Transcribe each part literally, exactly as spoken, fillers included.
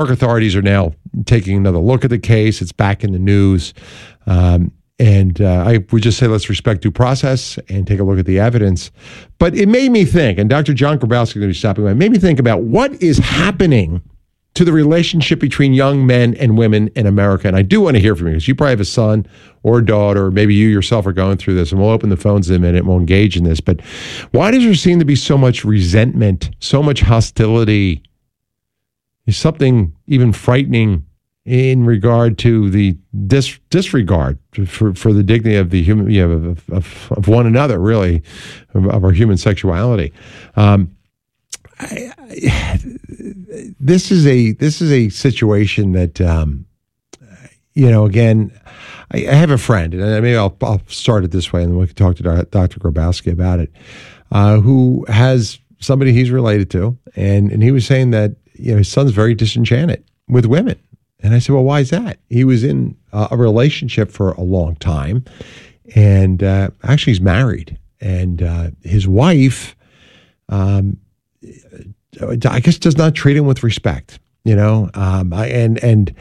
authorities are now taking another look at the case. It's back in the news. Um, and uh, I would just say let's respect due process and take a look at the evidence. But it made me think, and Doctor John Grabowski is going to be stopping by, it made me think about what is happening to the relationship between young men and women in America. And I do want to hear from you because you probably have a son or a daughter, or maybe you yourself are going through this, and we'll open the phones in a minute and we'll engage in this. But why does there seem to be so much resentment, so much hostility? Is something even frightening in regard to the dis- disregard for, for the dignity of the human, you know, of, of, of one another, really, of, of our human sexuality. Um, I, I, this is a this is a situation that um, you know. Again, I, I have a friend, and maybe I'll, I'll start it this way, and then we can talk to Doctor Grabowski about it. Uh, who has somebody he's related to, and and he was saying that you know his son's very disenchanted with women, and I said, well, why is that? He was in a, a relationship for a long time, and uh, actually he's married, and uh, his wife. Um, I guess does not treat him with respect, you know, um, I, and, and,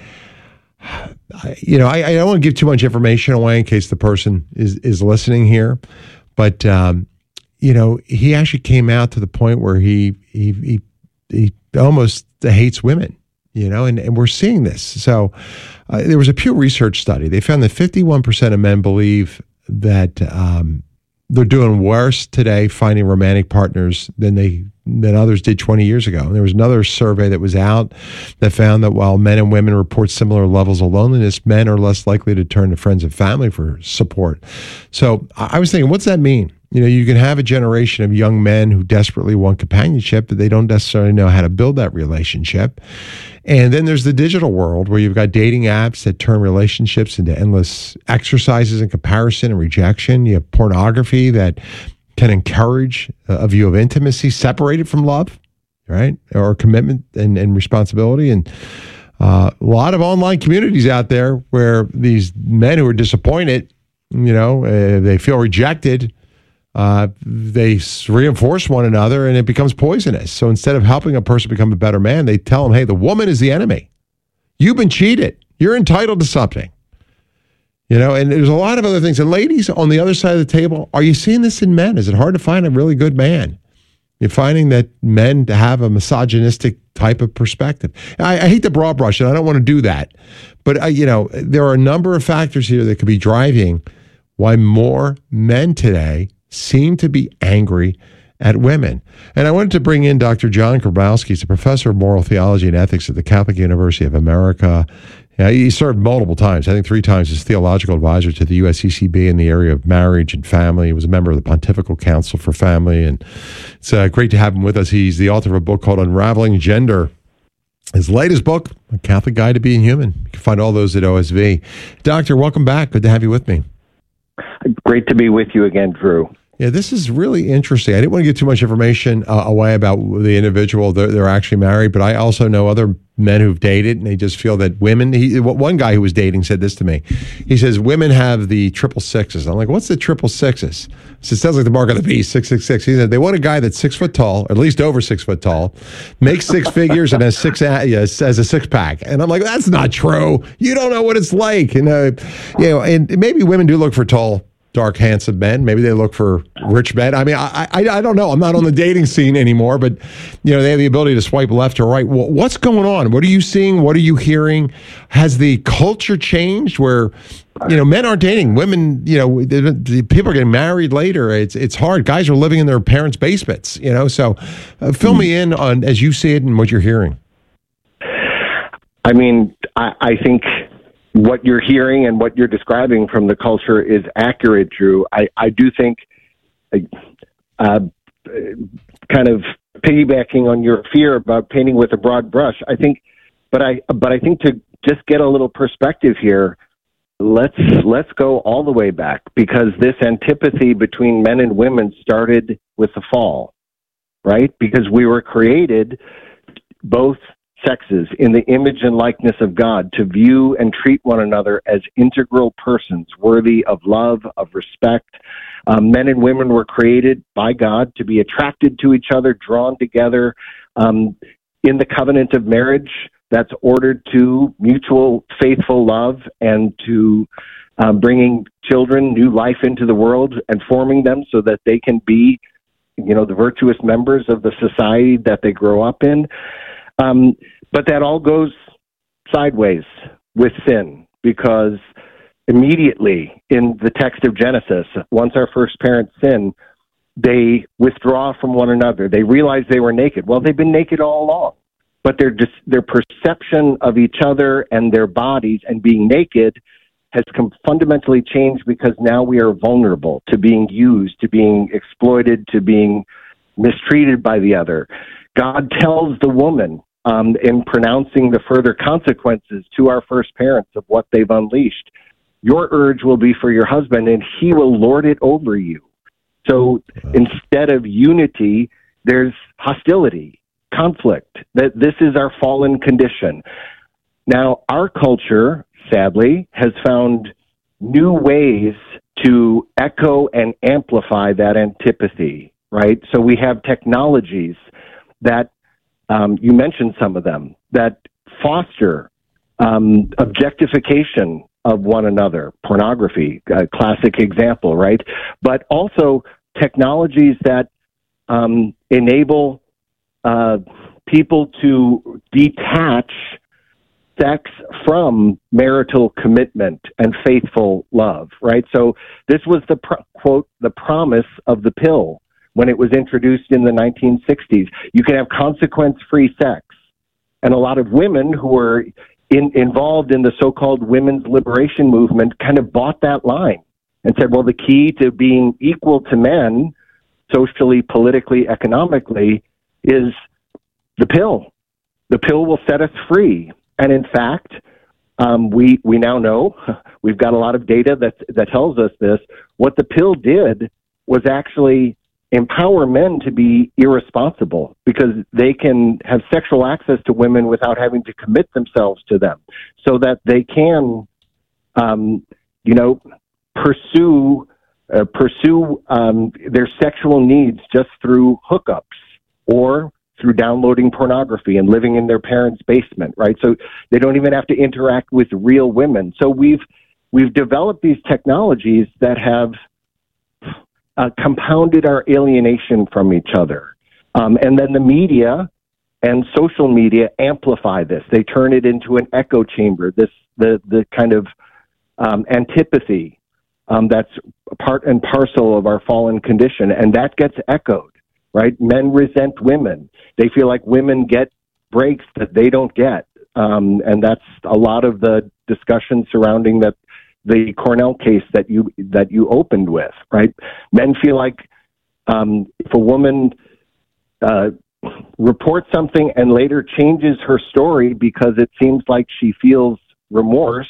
I, you know, I, I don't want to give too much information away in case the person is, is listening here, but, um, you know, he actually came out to the point where he, he, he, he almost hates women, you know, and, and we're seeing this. So uh, there was a Pew Research study. They found that fifty-one percent of men believe that, um, they're doing worse today finding romantic partners than they than others did twenty years ago. And there was another survey that was out that found that while men and women report similar levels of loneliness, men are less likely to turn to friends and family for support. So I was thinking, what's that mean? You know, you can have a generation of young men who desperately want companionship, but they don't necessarily know how to build that relationship. And then there's the digital world where you've got dating apps that turn relationships into endless exercises in comparison and rejection. You have pornography that can encourage a view of intimacy separated from love, right? Or commitment and, and responsibility. And uh, a lot of online communities out there where these men who are disappointed, you know, uh, they feel rejected, Uh, they reinforce one another and it becomes poisonous. So instead of helping a person become a better man, they tell them, hey, the woman is the enemy. You've been cheated. You're entitled to something. You know, and there's a lot of other things. And ladies on the other side of the table, are you seeing this in men? Is it hard to find a really good man? You're finding that men have a misogynistic type of perspective. I, I hate the broad brush, and I don't want to do that. But, uh, you know, there are a number of factors here that could be driving why more men today seem to be angry at women. And I wanted to bring in Doctor John Grabowski. He's a professor of moral theology and ethics at the Catholic University of America. Yeah, he served multiple times, I think three times, as theological advisor to the U S C C B in the area of marriage and family. He was a member of the Pontifical Council for Family. And it's uh, great to have him with us. He's the author of a book called Unraveling Gender. His latest book, A Catholic Guide to Being Human. You can find all those at O S V. Doctor, welcome back. Good to have you with me. Great to be with you again, Drew. Yeah, this is really interesting. I didn't want to get too much information uh, away about the individual. They're, they're actually married, but I also know other men who've dated, and they just feel that women, he, one guy who was dating said this to me. He says, women have the triple sixes. I'm like, what's the triple sixes? So it sounds like the mark of the beast, six six six. He said, they want a guy that's six foot tall, or at least over six foot tall, makes six figures, and has six, uh, yeah, has a six pack. And I'm like, that's not true. You don't know what it's like. And, uh, you know, and maybe women do look for tall, dark, handsome men. Maybe they look for rich men. I mean, I, I I don't know. I'm not on the dating scene anymore, but, you know, they have the ability to swipe left or right. Well, what's going on? What are you seeing? What are you hearing? Has the culture changed where, you know, men aren't dating? Women, you know, the, the people are getting married later. It's it's hard. Guys are living in their parents' basements, you know. So uh, fill me in on, as you see it and what you're hearing. I mean, I, I think what you're hearing and what you're describing from the culture is accurate, Drew. I, I do think, uh, kind of piggybacking on your fear about painting with a broad brush, I think, but I, but I think to just get a little perspective here, let's, let's go all the way back, because this antipathy between men and women started with the fall, right? Because we were created both sexes in the image and likeness of God to view and treat one another as integral persons worthy of love, of respect. Um, men and women were created by God to be attracted to each other, drawn together. Um, in the covenant of marriage, that's ordered to mutual faithful love and to um, bringing children new life into the world and forming them so that they can be, you know, the virtuous members of the society that they grow up in. Um, but that all goes sideways with sin, because immediately in the text of Genesis, once our first parents sin, they withdraw from one another. They realize they were naked. Well, they've been naked all along, but their dis- their perception of each other and their bodies and being naked has com- fundamentally changed, because now we are vulnerable to being used, to being exploited, to being mistreated by the other. God tells the woman um, in pronouncing the further consequences to our first parents of what they've unleashed, your urge will be for your husband, and he will lord it over you. So wow. Instead of unity, there's hostility, conflict. That this is our fallen condition. Now, our culture, sadly, has found new ways to echo and amplify that antipathy, right? So we have technologies that, um, you mentioned some of them, that foster um, objectification of one another, pornography, a classic example, right? But also technologies that um, enable uh, people to detach sex from marital commitment and faithful love, right? So this was the, pro- quote, the promise of the pill when it was introduced in the nineteen sixties. You can have consequence-free sex. And a lot of women who were in, involved in the so-called women's liberation movement kind of bought that line and said, well, the key to being equal to men, socially, politically, economically, is the pill. The pill will set us free. And in fact, um, we we now know, we've got a lot of data that that tells us this, what the pill did was actually empower men to be irresponsible, because they can have sexual access to women without having to commit themselves to them, so that they can, um, you know, pursue uh, pursue um, their sexual needs just through hookups or through downloading pornography and living in their parents' basement, right? So they don't even have to interact with real women. So we've we've developed these technologies that have uh, compounded our alienation from each other. Um, and then the media and social media amplify this. They turn it into an echo chamber, this the the kind of um, antipathy um, that's part and parcel of our fallen condition, and that gets echoed, right? Men resent women. They feel like women get breaks that they don't get, um, and that's a lot of the discussion surrounding that the Cornell case that you that you opened with, right? Men feel like um, if a woman uh, reports something and later changes her story because it seems like she feels remorse,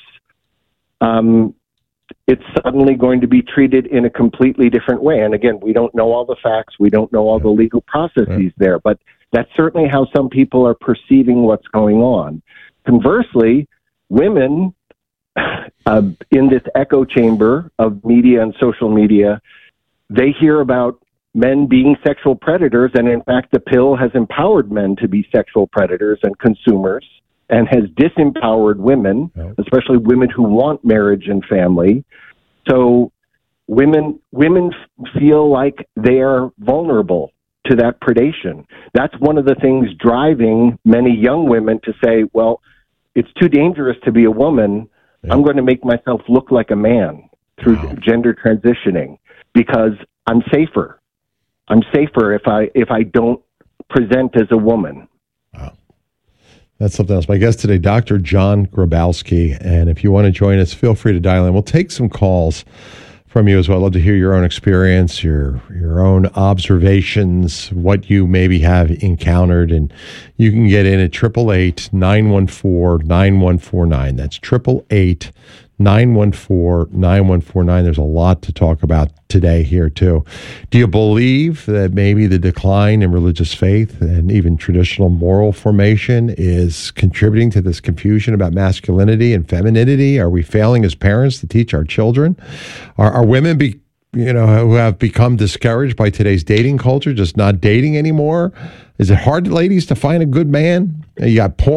um, it's suddenly going to be treated in a completely different way. And again, we don't know all the facts. We don't know all the legal processes right. there, but that's certainly how some people are perceiving what's going on. Conversely, women uh, in this echo chamber of media and social media, they hear about men being sexual predators, and in fact, the pill has empowered men to be sexual predators and consumers, and has disempowered women, oh. especially women who want marriage and family. So women women feel like they are vulnerable to that predation. That's one of the things driving many young women to say, well, it's too dangerous to be a woman. Yeah. I'm going to make myself look like a man through wow. gender transitioning, because I'm safer. I'm safer if I if I don't present as a woman. Wow. That's something else. My guest today, Doctor John Grabowski. And if you want to join us, feel free to dial in. We'll take some calls from you as well. I'd love to hear your own experience, your your own observations, what you maybe have encountered. And you can get in at eight eight eight, nine one four, nine one four nine. That's eight eight eight, nine one four, nine one four nine. There's a lot to talk about today here, too. Do you believe that maybe the decline in religious faith and even traditional moral formation is contributing to this confusion about masculinity and femininity? Are we failing as parents to teach our children? Are, are women, be, you know, who have become discouraged by today's dating culture, just not dating anymore? Is it hard, ladies, to find a good man? You got porn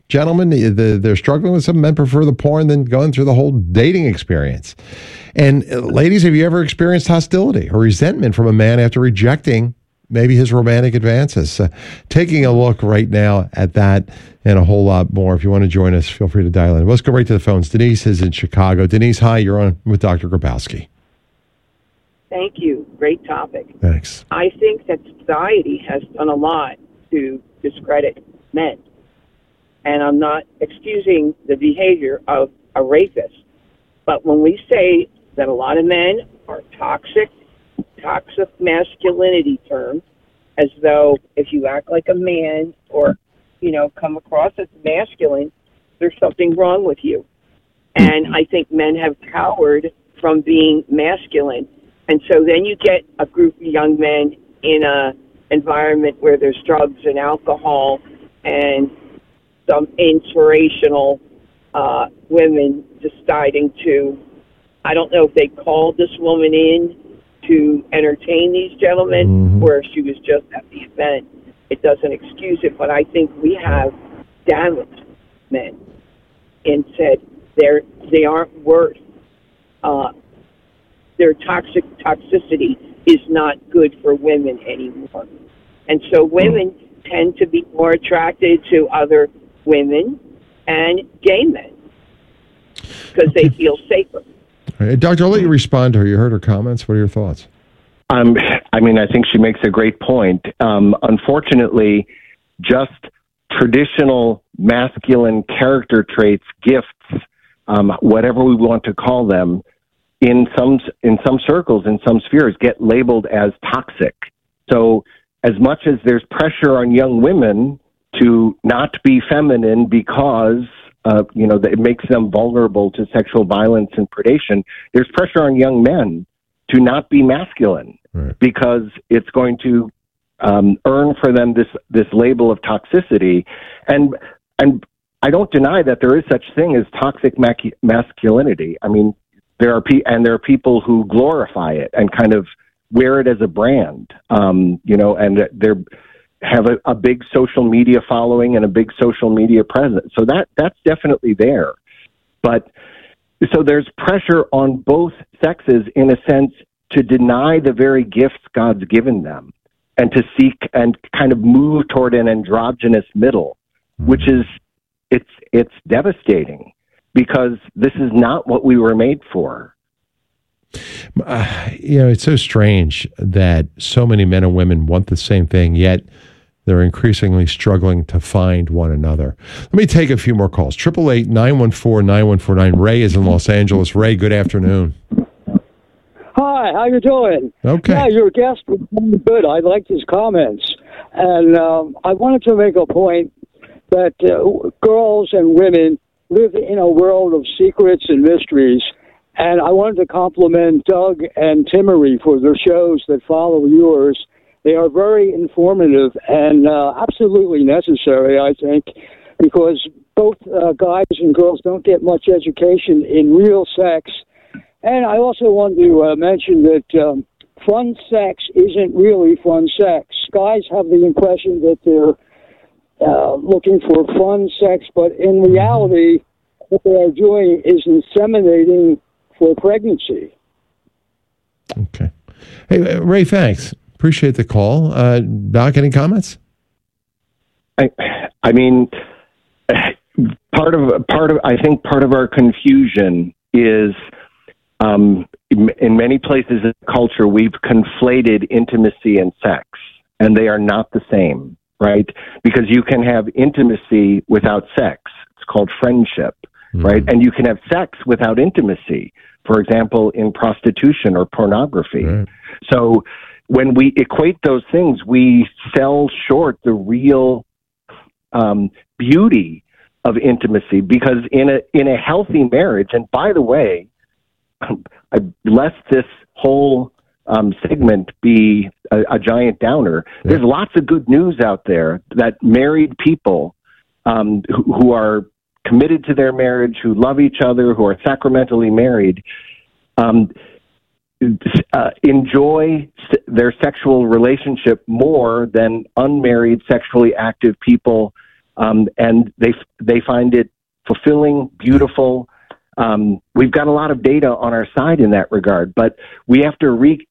gentlemen, the, they're struggling with some men prefer the porn than going through the whole dating experience. And uh, ladies, have you ever experienced hostility or resentment from a man after rejecting maybe his romantic advances? Uh, taking a look right now at that and a whole lot more. If you want to join us, feel free to dial in. Let's go right to the phones. Denise is in Chicago. Denise, hi, you're on with Doctor Grabowski. Thank you. Great topic. Thanks. I think that society has done a lot to discredit men. And I'm not excusing the behavior of a rapist. But when we say that a lot of men are toxic, toxic masculinity term, as though if you act like a man or, you know, come across as masculine, there's something wrong with you. And I think men have cowered from being masculine. And so then you get a group of young men in a environment where there's drugs and alcohol and some inspirational uh, women deciding to, I don't know if they called this woman in to entertain these gentlemen mm-hmm. or if she was just at the event. It doesn't excuse it, but I think we have damaged men and said they're, they aren't worth, uh, their toxic toxicity is not good for women anymore. And so women mm-hmm. tend to be more attracted to other women and gay men because they feel safer. Right. Doctor, I'll let you respond to her. You heard her comments. What are your thoughts? Um, I mean, I think she makes a great point. Um, unfortunately, just traditional masculine character traits, gifts, um, whatever we want to call them, in some in some circles, in some spheres, get labeled as toxic. So as much as there's pressure on young women to not be feminine because, uh, you know, it makes them vulnerable to sexual violence and predation, there's pressure on young men to not be masculine right. because it's going to um, earn for them this, this label of toxicity. And, and I don't deny that there is such thing as toxic mac- masculinity. I mean, there are pe- and there are people who glorify it and kind of wear it as a brand, um, you know, and they're, have a, a big social media following and a big social media presence. So that that's definitely there. But so there's pressure on both sexes in a sense to deny the very gifts God's given them and to seek and kind of move toward an androgynous middle, mm-hmm. which is, it's it's devastating because this is not what we were made for. Uh, you know, it's so strange that so many men and women want the same thing, yet they're increasingly struggling to find one another. Let me take a few more calls. eight eight eight, nine one four, nine one four nine. Ray is in Los Angeles. Ray, good afternoon. Hi, how you doing? Okay. Yeah, your guest was really good. I liked his comments. And um, I wanted to make a point that uh, girls and women live in a world of secrets and mysteries. And I wanted to compliment Doug and Timmery for their shows that follow yours. They are very informative and uh, absolutely necessary, I think, because both uh, guys and girls don't get much education in real sex. And I also want to uh, mention that um, fun sex isn't really fun sex. Guys have the impression that they're uh, looking for fun sex, but in reality, what they are doing is inseminating for pregnancy. Okay. Hey, Ray, thanks. Appreciate the call. Uh, Doc, any comments? I, I mean, part of part of I think part of our confusion is um, in, in many places in the culture we've conflated intimacy and sex, and they are not the same, right? Because you can have intimacy without sex. It's called friendship, mm-hmm. right? And you can have sex without intimacy. For example, in prostitution or pornography. Right. So when we equate those things, we sell short the real um, beauty of intimacy, because in a in a healthy marriage, and by the way, I, lest this whole um, segment be a, a giant downer, yeah. there's lots of good news out there that married people um, who, who are committed to their marriage, who love each other, who are sacramentally married, um, uh, enjoy s- their sexual relationship more than unmarried, sexually active people um, and they they find it fulfilling, beautiful. Um, we've got a lot of data on our side in that regard, but we have to re-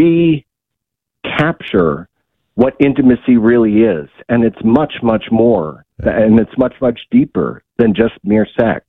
recapture what intimacy really is, and it's much, much more, and it's much, much deeper than just mere sex.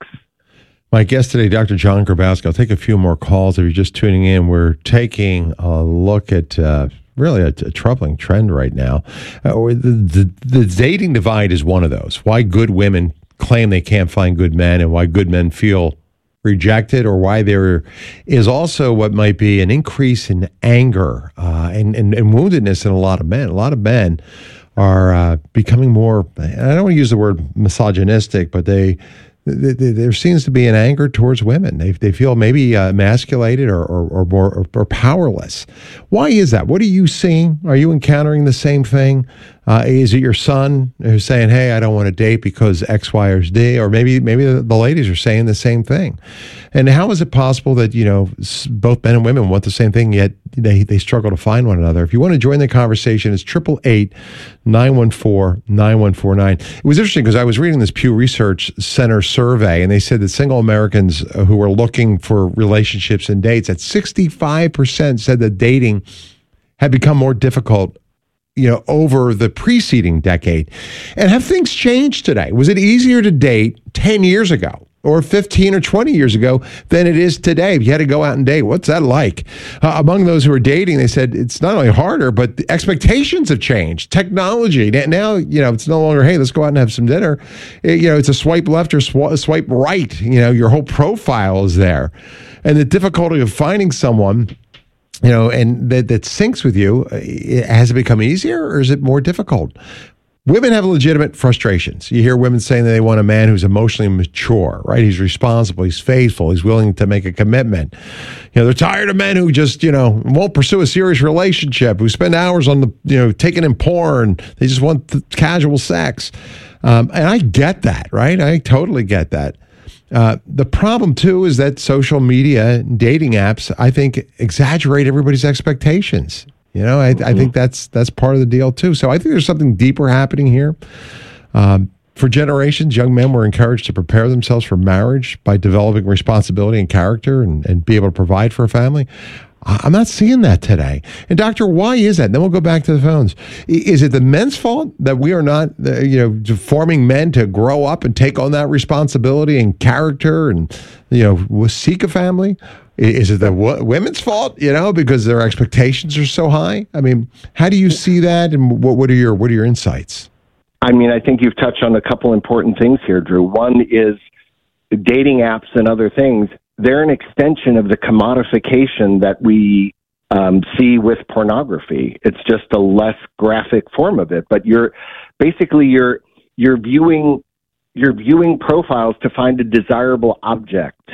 My guest today, Doctor John Grabowski. I'll take a few more calls if you're just tuning in. We're taking a look at uh, really a, a troubling trend right now. Uh, the, the, the dating divide is one of those. Why good women claim they can't find good men, and why good men feel rejected, or why there is also what might be an increase in anger uh, and, and, and woundedness in a lot of men. A lot of men are uh, becoming more, I don't want to use the word misogynistic, but they, they, they there seems to be an anger towards women. They they feel maybe uh, emasculated or, or, or more or, or powerless. Why is that? What are you seeing? Are you encountering the same thing? Uh, is it your son who's saying, "Hey, I don't want to date because X, Y, or Z," or maybe maybe the, the ladies are saying the same thing? And how is it possible that, you know, both men and women want the same thing, yet they they struggle to find one another? If you want to join the conversation, it's triple eight nine one four nine one four nine. It was interesting because I was reading this Pew Research Center survey, and they said that single Americans who were looking for relationships and dates, at sixty-five percent said that dating had become more difficult, you know, over the preceding decade. And have things changed today? Was it easier to date ten years ago or fifteen or twenty years ago than it is today? If you had to go out and date, what's that like? Uh, among those who are dating, they said it's not only harder, but the expectations have changed. Technology. Now, you know, it's no longer, hey, let's go out and have some dinner. It, you know, it's a swipe left or sw- swipe right. You know, your whole profile is there. And the difficulty of finding someone, you know, and that, that syncs with you, has it become easier or is it more difficult? Women have legitimate frustrations. You hear women saying that they want a man who's emotionally mature, right? He's responsible, he's faithful, he's willing to make a commitment. You know, they're tired of men who just, you know, won't pursue a serious relationship, who spend hours on the, you know, taking in porn. They just want the casual sex. Um, and I get that, right? I totally get that. Uh, the problem, too, is that social media and dating apps, I think, exaggerate everybody's expectations. You know, I, mm-hmm. I think that's that's part of the deal, too. So I think there's something deeper happening here. Um, for generations, young men were encouraged to prepare themselves for marriage by developing responsibility and character and, and be able to provide for a family. I'm not seeing that today. And doctor, why is that? And then we'll go back to the phones. Is it the men's fault that we are not, you know, forming men to grow up and take on that responsibility and character and, you know, seek a family? Is it the w- women's fault, you know, because their expectations are so high? I mean, how do you see that, and what, what are your what are your insights? I mean, I think you've touched on a couple important things here, Drew. One is dating apps and other things. They're an extension of the commodification that we um, see with pornography. It's just a less graphic form of it, but you're basically you're you're viewing you're viewing profiles to find a desirable object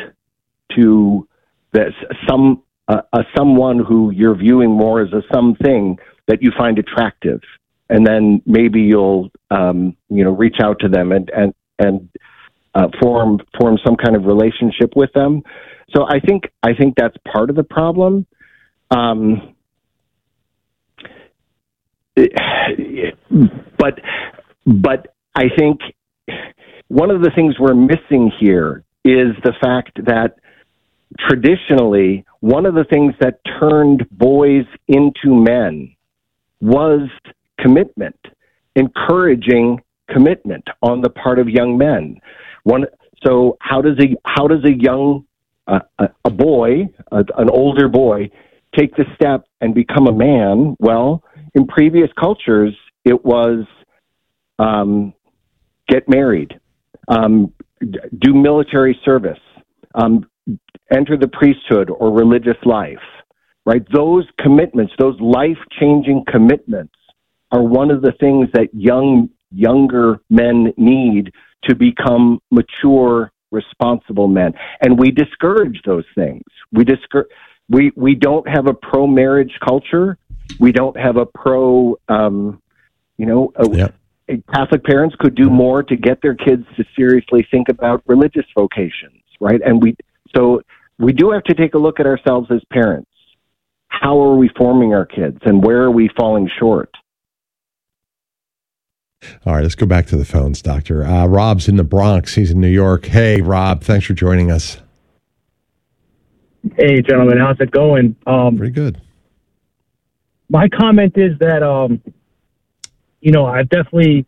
to this some uh, a someone who you're viewing more as a something that you find attractive, and then maybe you'll um, you know reach out to them and and and. Uh, form form some kind of relationship with them. So I think I think that's part of the problem. Um, but but I think one of the things we're missing here is the fact that traditionally one of the things that turned boys into men was commitment, encouraging commitment on the part of young men. One, so how does a how does a young uh, a, a boy, a, an older boy, take the step and become a man? Well, in previous cultures, it was um, get married, um, do military service, um, enter the priesthood or religious life. Right? Those commitments, those life-changing commitments, are one of the things that young younger men need to become mature, responsible men. And we discourage those things. We discourage, we, we don't have a pro-marriage culture. We don't have a pro, um, you know, a, yep. Catholic parents could do more to get their kids to seriously think about religious vocations, right? And we, so we do have to take a look at ourselves as parents. How are we forming our kids, and where are we falling short? All right, let's go back to the phones, Doctor. Uh, Rob's in the Bronx. He's in New York. Hey, Rob, thanks for joining us. Hey, gentlemen, how's it going? Um, Pretty good. My comment is that, um, you know, I've definitely,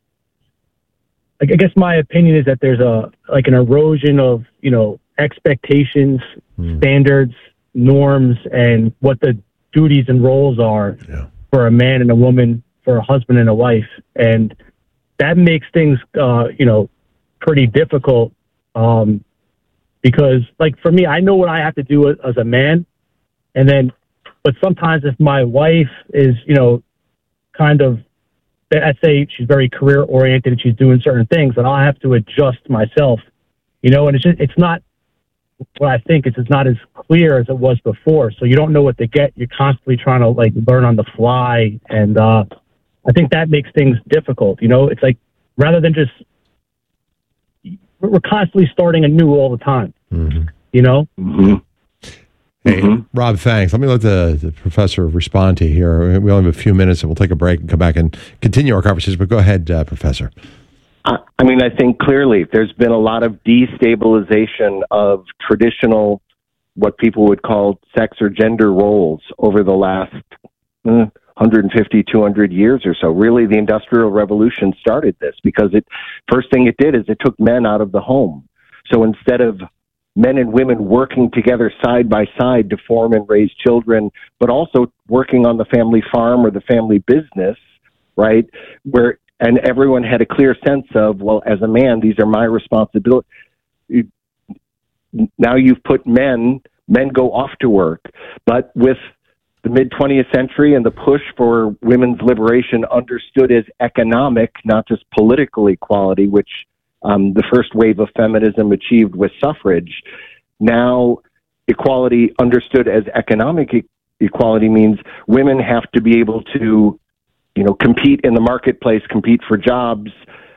I guess my opinion is that there's a, like an erosion of, you know, expectations, mm. standards, norms, and what the duties and roles are yeah. for a man and a woman, for a husband and a wife. And that makes things, uh, you know, pretty difficult. Um, because like for me, I know what I have to do as, as a man. And then, but sometimes if my wife is, you know, kind of, I'd say she's very career oriented and she's doing certain things, and I have to adjust myself, you know, and it's just, it's not what I think. It's, it's not as clear as it was before. So you don't know what to get. You're constantly trying to like learn on the fly. And, uh, I think that makes things difficult. You know, it's like, rather than just, we're constantly starting anew all the time, mm-hmm. you know? Mm-hmm. Hey, mm-hmm. Rob, thanks. Let me let the, the professor respond to you here. We only have a few minutes, and we'll take a break and come back and continue our conversation. But go ahead, uh, Professor. I, I mean, I think clearly there's been a lot of destabilization of traditional, what people would call sex or gender roles over the last uh, one hundred fifty, two hundred years or so. Really, the Industrial Revolution started this because it first thing it did is it took men out of the home. So instead of men and women working together side by side to form and raise children, but also working on the family farm or the family business, right? Where and everyone had a clear sense of, well, as a man, these are my responsibilities. Now you've put men, men go off to work, but with the mid-twentieth century and the push for women's liberation understood as economic, not just political equality, which Um, the first wave of feminism achieved with suffrage. Now, equality understood as economic e- equality means women have to be able to, you know, compete in the marketplace, compete for jobs,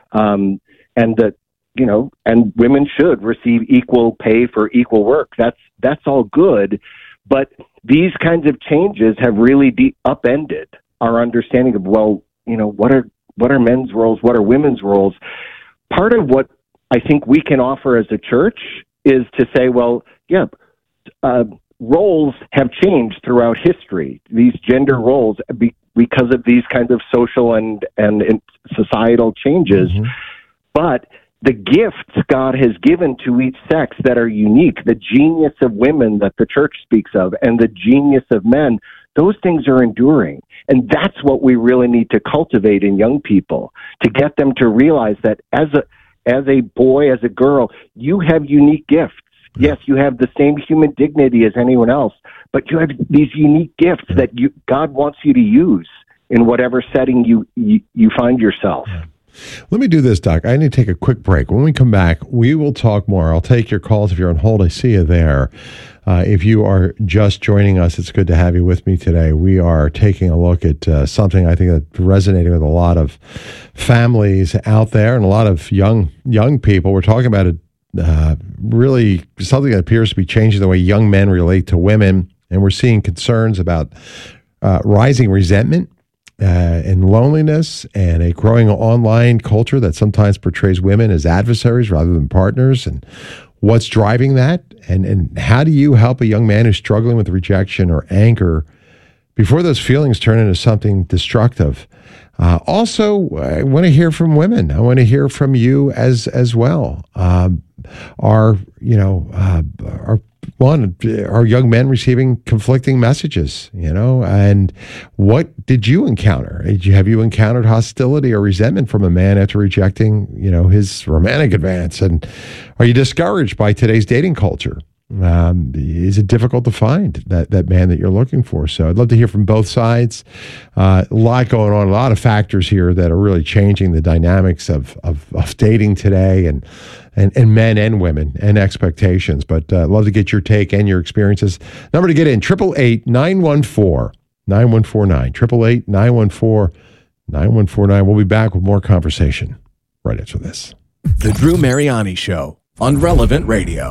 um, and that, you know, and women should receive equal pay for equal work. That's that's all good, but these kinds of changes have really de- upended our understanding of, well, you know, what are what are men's roles, what are women's roles. Part of what I think we can offer as a church is to say, well, yeah, uh, roles have changed throughout history, these gender roles, be, because of these kinds of social and, and, and societal changes. Mm-hmm. But the gifts God has given to each sex that are unique, the genius of women that the church speaks of, and the genius of men, those things are enduring. And that's what we really need to cultivate in young people, to get them to realize that as a as a boy, as a girl, you have unique gifts. Yes, you have the same human dignity as anyone else, but you have these unique gifts that you God wants you to use in whatever setting you you, you find yourself. Yeah. Let me do this, Doc. I need to take a quick break. When we come back, we will talk more. I'll take your calls if you're on hold. I see you there. Uh, if you are just joining us, it's good to have you with me today. We are taking a look at uh, something I think that's resonating with a lot of families out there and a lot of young young people. We're talking about it, uh, really something that appears to be changing the way young men relate to women, and we're seeing concerns about uh, rising resentment Uh, and loneliness, and a growing online culture that sometimes portrays women as adversaries rather than partners. And what's driving that? And and how do you help a young man who's struggling with rejection or anger before those feelings turn into something destructive? Uh, also, I want to hear from women. I want to hear from you as as well. Um, are you know uh, are one are young men receiving conflicting messages? You know, and what did you encounter? Did you, have you encountered hostility or resentment from a man after rejecting you know his romantic advance? And are you discouraged by today's dating culture? Um, is it difficult to find that, that man that you're looking for? So I'd love to hear from both sides. Uh, a lot going on, a lot of factors here that are really changing the dynamics of, of, of dating today and, and, and men and women and expectations. But uh, I'd love to get your take and your experiences. Number to get in, eight eight eight, nine one four, nine one four nine, eight eight eight, nine one four, nine one four nine. We'll be back with more conversation right after this. The Drew Mariani Show on Relevant Radio.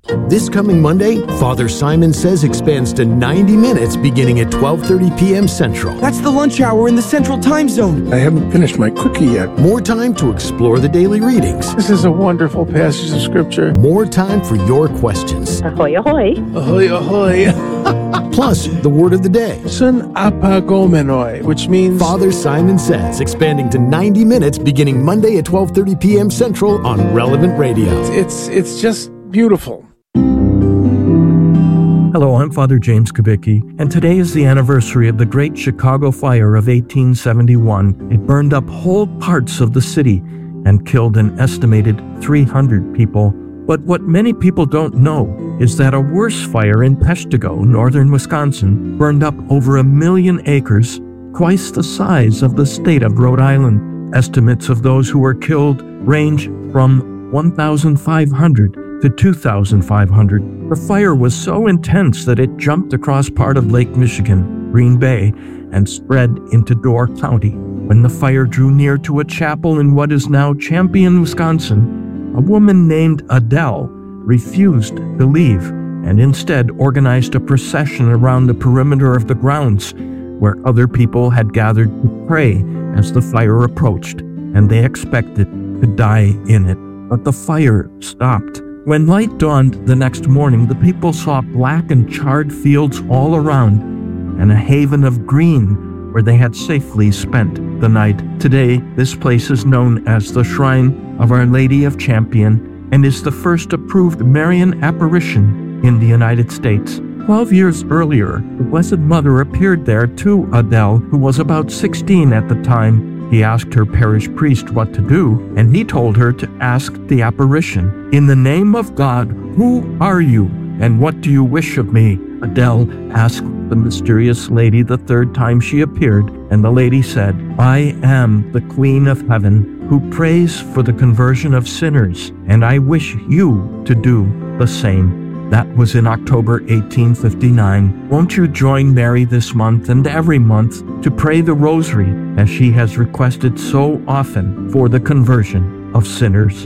This coming Monday, Father Simon Says expands to ninety minutes beginning at twelve thirty p.m. Central. That's the lunch hour in the Central Time Zone. I haven't finished my cookie yet. More time to explore the daily readings. This is a wonderful passage of Scripture. More time for your questions. Ahoy, ahoy. Ahoy, ahoy. Plus, the word of the day. Sun apagomenoi, which means... Father Simon Says, expanding to ninety minutes beginning Monday at twelve thirty p.m. Central on Relevant Radio. It's, it's just beautiful. Hello, I'm Father James Kubicki, and today is the anniversary of the Great Chicago Fire of eighteen seventy-one. It burned up whole parts of the city and killed an estimated three hundred people. But what many people don't know is that a worse fire in Peshtigo, northern Wisconsin, burned up over a million acres, twice the size of the state of Rhode Island. Estimates of those who were killed range from one thousand five hundred to two thousand five hundred. The fire was so intense that it jumped across part of Lake Michigan, Green Bay, and spread into Door County. When the fire drew near to a chapel in what is now Champion, Wisconsin, a woman named Adele refused to leave and instead organized a procession around the perimeter of the grounds where other people had gathered to pray as the fire approached, and they expected to die in it. But the fire stopped. When light dawned the next morning, the people saw black and charred fields all around and a haven of green where they had safely spent the night. Today, this place is known as the Shrine of Our Lady of Champion and is the first approved Marian apparition in the United States. Twelve years earlier, the Blessed Mother appeared there to Adele, who was about sixteen at the time. He asked her parish priest what to do, and he told her to ask the apparition, "In the name of God, who are you, and what do you wish of me?" Adele asked the mysterious lady the third time she appeared, and the lady said, "I am the Queen of Heaven, who prays for the conversion of sinners, and I wish you to do the same." That was in October eighteen fifty-nine. Won't you join Mary this month and every month to pray the rosary as she has requested so often for the conversion of sinners?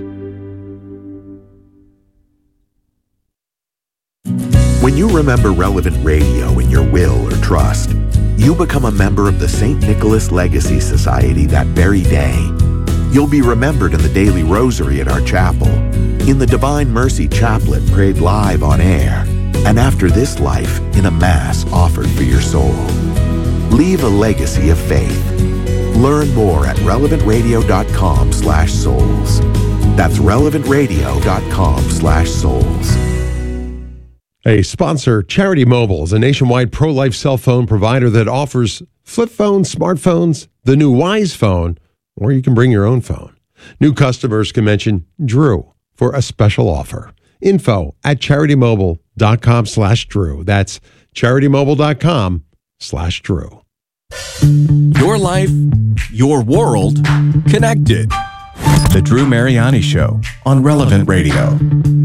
When you remember Relevant Radio in your will or trust, you become a member of the Saint Nicholas Legacy Society that very day. You'll be remembered in the daily rosary at our chapel, in the Divine Mercy Chaplet prayed live on air, and after this life in a Mass offered for your soul. Leave a legacy of faith. Learn more at relevantradio.com slash souls. That's relevantradio.com slash souls. A sponsor, Charity Mobile, is a nationwide pro-life cell phone provider that offers flip phones, smartphones, the new Wise phone, or you can bring your own phone. New customers can mention Drew for a special offer. Info at charitymobile.com slash Drew. That's charitymobile.com slash Drew. Your life, your world, connected. The Drew Mariani Show on Relevant Radio.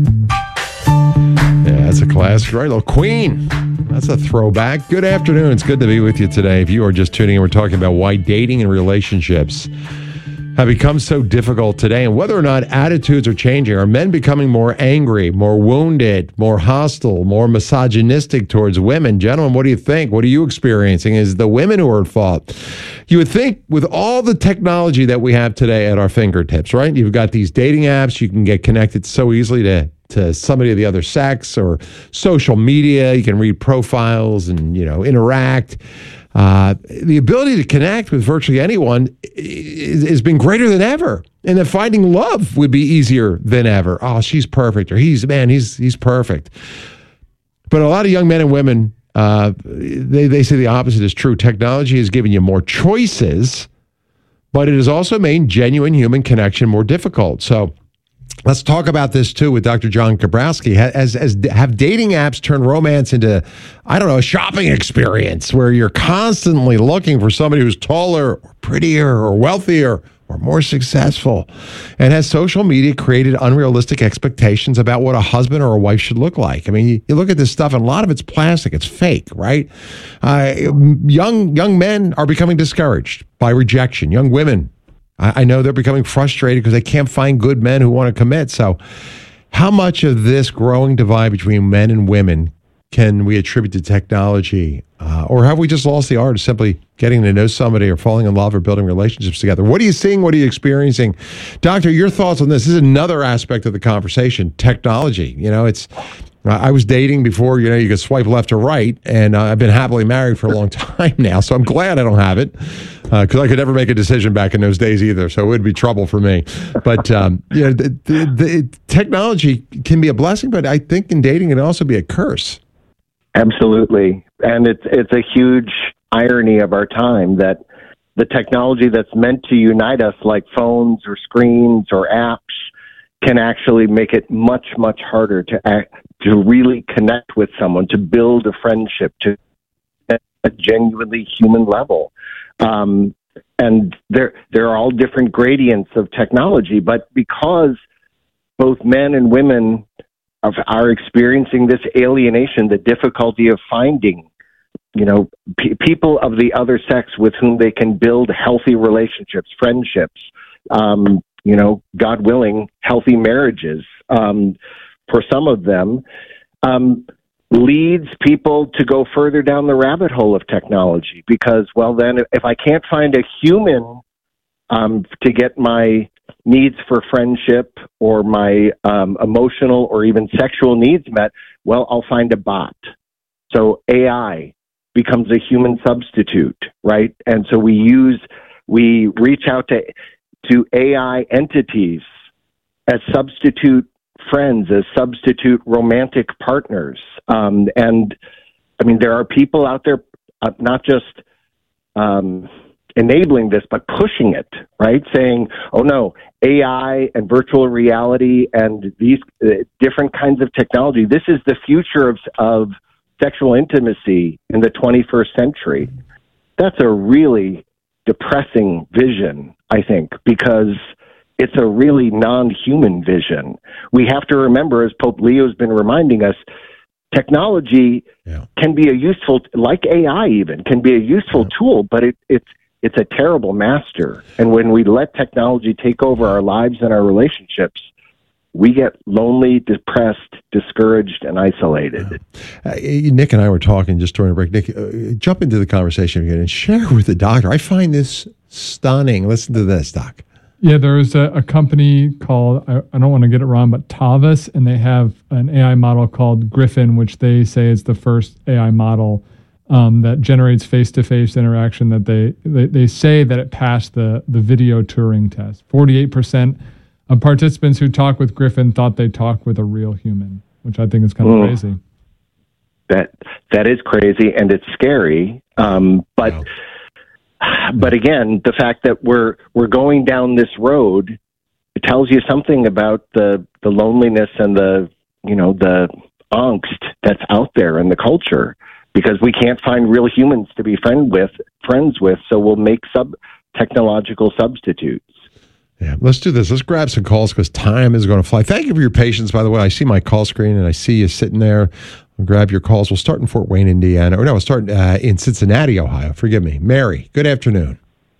Yeah, that's a classic, right? Little Queen. That's a throwback. Good afternoon. It's good to be with you today. If you are just tuning in, we're talking about why dating and relationships have become so difficult today and whether or not attitudes are changing. Are men becoming more angry, more wounded, more hostile, more misogynistic towards women? Gentlemen, what do you think? What are you experiencing? Is it the women who are at fault? You would think with all the technology that we have today at our fingertips, right? You've got these dating apps. You can get connected so easily to to somebody of the other sex, or social media. You can read profiles and, you know, interact. Uh, the ability to connect with virtually anyone has been greater than ever. And that finding love would be easier than ever. Oh, she's perfect. Or he's, man, he's he's perfect. But a lot of young men and women, uh, they, they say the opposite is true. Technology has given you more choices, but it has also made genuine human connection more difficult. So let's talk about this, too, with Doctor John Kabrowski. As, as have dating apps turned romance into, I don't know, a shopping experience where you're constantly looking for somebody who's taller or prettier or wealthier or more successful? And has social media created unrealistic expectations about what a husband or a wife should look like? I mean, you, you look at this stuff, and a lot of it's plastic. It's fake, right? Uh, young, young men are becoming discouraged by rejection. Young women, I know they're becoming frustrated because they can't find good men who want to commit. So How much of this growing divide between men and women can we attribute to technology? Uh, or have we just lost the art of simply getting to know somebody or falling in love or building relationships together? What are you seeing? What are you experiencing? Doctor, your thoughts on this? This is another aspect of the conversation, technology. You know, it's, I was dating before, you know, you could swipe left or right, and uh, I've been happily married for a long time now, so I'm glad I don't have it, because uh, I could never make a decision back in those days either, so it would be trouble for me. But, um, you know, the, the, the technology can be a blessing, but I think in dating it can also be a curse. Absolutely. And it's it's a huge irony of our time that the technology that's meant to unite us, like phones or screens or apps, can actually make it much, much harder to act, to really connect with someone, to build a friendship, to a genuinely human level. Um, and there there are all different gradients of technology, but because both men and women Of, are experiencing this alienation, the difficulty of finding, you know, p- people of the other sex with whom they can build healthy relationships, friendships, um, you know, God willing, healthy marriages um, for some of them, um, leads people to go further down the rabbit hole of technology because, well, then if I can't find a human um, to get my needs for friendship or my um, emotional or even sexual needs met, well, I'll find a bot. So A I becomes a human substitute, right? And so we use, we reach out to, to A I entities as substitute friends, as substitute romantic partners. Um, and I mean, there are people out there, uh, not just, um, enabling this, but pushing it, right? Saying, oh no, A I and virtual reality and these uh, different kinds of technology, this is the future of, of sexual intimacy in the twenty-first century. That's a really depressing vision, I think, because it's a really non-human vision. We have to remember, as Pope Leo's been reminding us, technology yeah. can be a useful, like A I even, can be a useful yeah. tool, but it, it's It's a terrible master. And when we let technology take over our lives and our relationships, we get lonely, depressed, discouraged, and isolated. Uh, Nick and I were talking just during a break. Nick, uh, jump into the conversation again and share with the doctor. I find this stunning. Listen to this, Doc. Yeah, there is a, a company called, I, I don't want to get it wrong, but Tavis, and they have an A I model called Griffin, which they say is the first A I model Um, that generates face-to-face interaction that they, they, they say that it passed the, the video Turing test. forty-eight percent of participants who talked with Griffin thought they talked with a real human, which I think is kind of mm. crazy. That that is crazy, and it's scary. Um, but wow. but again, the fact that we're we're going down this road, it tells you something about the the loneliness and the you know the angst that's out there in the culture. Because we can't find real humans to be friend with, friends with, so we'll make sub technological substitutes. Yeah, let's do this. Let's grab some calls because time is going to fly. Thank you for your patience, by the way. I see my call screen and I see you sitting there. I'll grab your calls. We'll start in Fort Wayne, Indiana. Or no, we'll start uh, in Cincinnati, Ohio. Forgive me. Mary, good afternoon.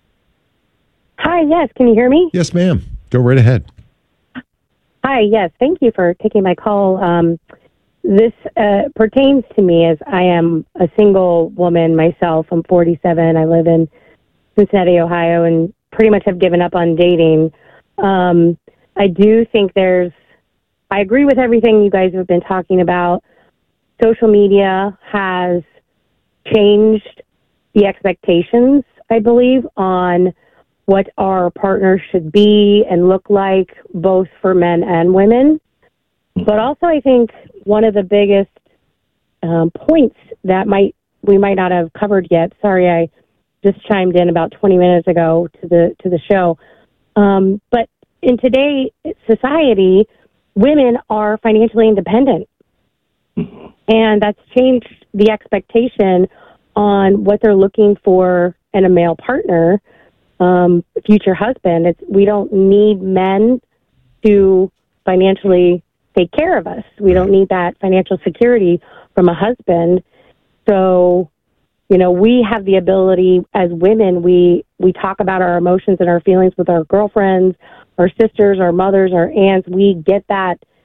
Hi, yes. Can you hear me? Yes, ma'am. Go right ahead. Hi, yes. Thank you for taking my call. Um, This uh, pertains to me as I am a single woman myself. I'm forty-seven. I live in Cincinnati, Ohio, and pretty much have given up on dating. Um, I do think there's, I agree with everything you guys have been talking about. Social media has changed the expectations, I believe, on what our partners should be and look like, both for men and women. But also, I think one of the biggest um, points that might we might not have covered yet. Sorry, I just chimed in about twenty minutes ago to the to the show. Um, but in today's society, women are financially independent, and that's changed the expectation on what they're looking for in a male partner, um, future husband. It's we don't need men to financially take care of us. We don't need that financial security from a husband. So, you know, we have the ability as women, we, we talk about our emotions and our feelings with our girlfriends, our sisters, our mothers, our aunts. We get that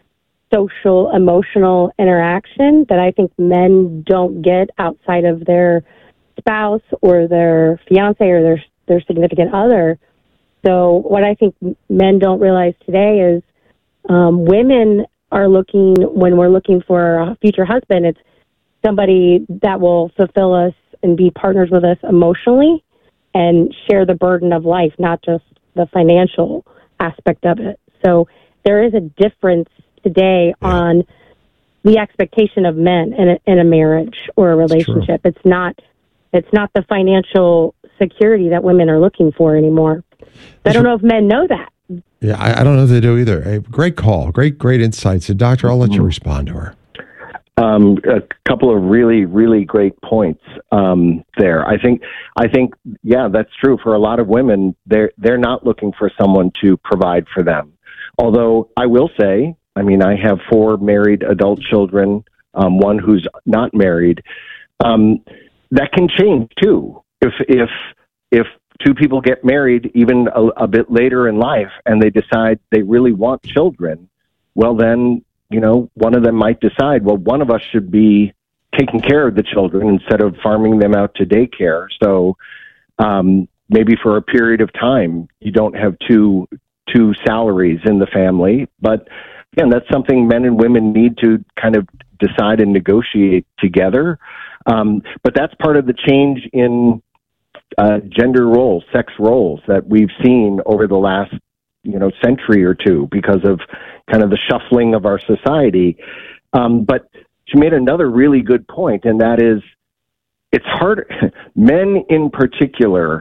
social, emotional interaction that I think men don't get outside of their spouse or their fiance or their their significant other. So what I think men don't realize today is um, women are looking, when we're looking for a future husband, it's somebody that will fulfill us and be partners with us emotionally and share the burden of life, not just the financial aspect of it. So there is a difference today yeah. on the expectation of men in a, in a marriage or a relationship. It's, it's not it's not the financial security that women are looking for anymore. I don't know if men know that. Yeah, I, I don't know if they do either. Hey, great call. Great, great insights. And Doctor, I'll let you respond to her. Um, a couple of really, really great points um, there. I think, I think, yeah, that's true for a lot of women. They're they're not looking for someone to provide for them. Although I will say, I mean, I have four married adult children, um, one who's not married. Um, that can change too. If if if two people get married even a, a bit later in life and they decide they really want children, well then, you know, one of them might decide, well, one of us should be taking care of the children instead of farming them out to daycare. So um, maybe for a period of time, you don't have two two salaries in the family. But again, that's something men and women need to kind of decide and negotiate together. Um, but that's part of the change in uh, gender roles, sex roles that we've seen over the last, you know, century or two because of kind of the shuffling of our society. Um, but she made another really good point, and that is it's harder. Men in particular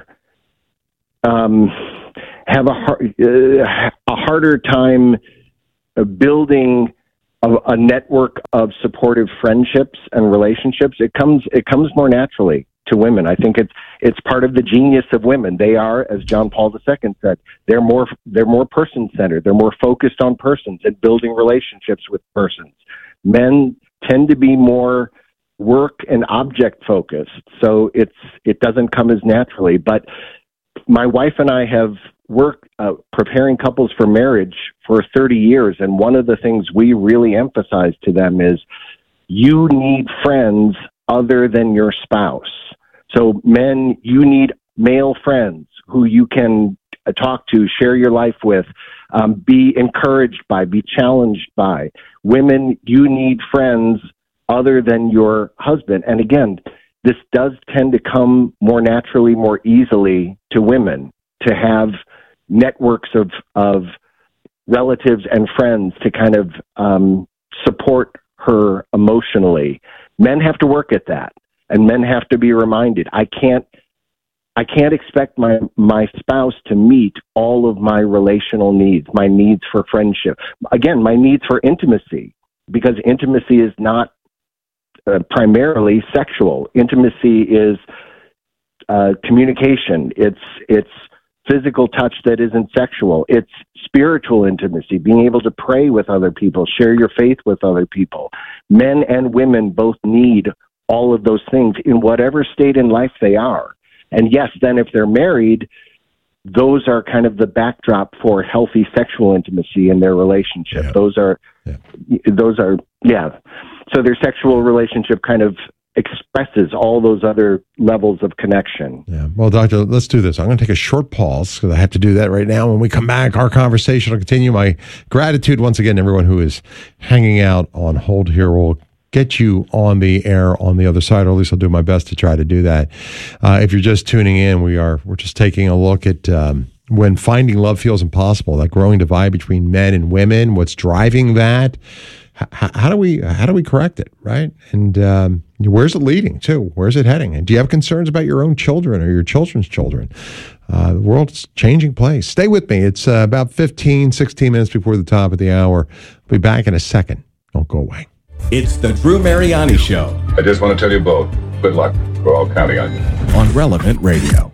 um, have a, hard, uh, a harder time building a, a network of supportive friendships and relationships. It comes it comes more naturally to women. I think it's it's part of the genius of women. They are, as John Paul the Second said, they're more they're more person centered. They're more focused on persons and building relationships with persons. Men tend to be more work and object focused, so it's it doesn't come as naturally. But my wife and I have worked uh, preparing couples for marriage for thirty years, and one of the things we really emphasize to them is you need friends other than your spouse. So men, you need male friends who you can talk to, share your life with, um, be encouraged by, be challenged by. Women, you need friends other than your husband. And again, this does tend to come more naturally, more easily to women to have networks of, of relatives and friends to kind of um, support her emotionally. Men have to work at that, and men have to be reminded. I can't, I can't expect my my spouse to meet all of my relational needs, my needs for friendship. Again, my needs for intimacy, because intimacy is not uh, primarily sexual. Intimacy is uh, communication. It's it's physical touch that isn't sexual. It's spiritual intimacy, being able to pray with other people, share your faith with other people. Men and women both need all of those things in whatever state in life they are. And yes, then if they're married, those are kind of the backdrop for healthy sexual intimacy in their relationship. Yeah. Those are, yeah. those are, yeah. So their sexual relationship kind of expresses all those other levels of connection. Yeah. Well, Doctor, let's do this. I'm going to take a short pause because I have to do that right now. When we come back, our conversation will continue. My gratitude once again to everyone who is hanging out on hold here. We'll get you on the air on the other side, or at least I'll do my best to try to do that. Uh, if you're just tuning in, we are we're just taking a look at um, when finding love feels impossible, that growing divide between men and women, what's driving that. How, how do we how do we correct it, right? And um, where's it leading to? Where's it heading? And do you have concerns about your own children or your children's children? Uh, the world's a changing place. Stay with me. It's uh, about fifteen, sixteen minutes before the top of the hour. I'll be back in a second. Don't go away. It's the Drew Mariani Show. I just want to tell you both, good luck. We're all counting on you. On Relevant Radio.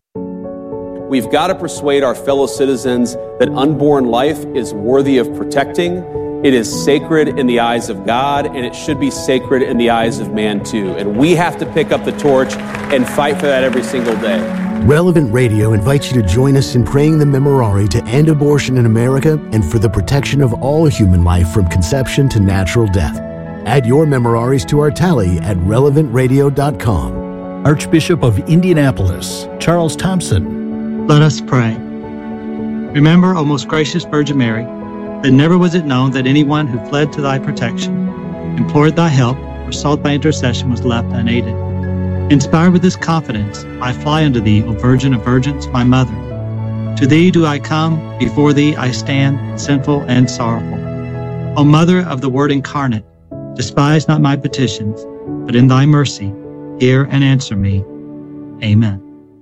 We've got to persuade our fellow citizens that unborn life is worthy of protecting. It is sacred in the eyes of God, and it should be sacred in the eyes of man too. And we have to pick up the torch and fight for that every single day. Relevant Radio invites you to join us in praying the Memorare to end abortion in America and for the protection of all human life from conception to natural death. Add your Memoraries to our tally at relevant radio dot com. Archbishop of Indianapolis, Charles Thompson. Let us pray. Remember, O most gracious Virgin Mary, that never was it known that anyone who fled to thy protection, implored thy help, or sought thy intercession was left unaided. Inspired with this confidence, I fly unto thee, O Virgin of Virgins, my mother. To thee do I come, before thee I stand, sinful and sorrowful. O Mother of the Word incarnate, despise not my petitions, but in thy mercy, hear and answer me. Amen.